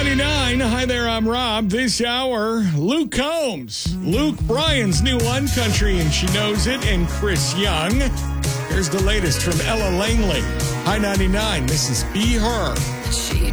99. Hi there, I'm Rob. This hour, Luke Combs, Luke Bryan's new one, Country and She Knows It, and Chris Young. Here's the latest from Ella Langley. Hi 99, this is Be Her. She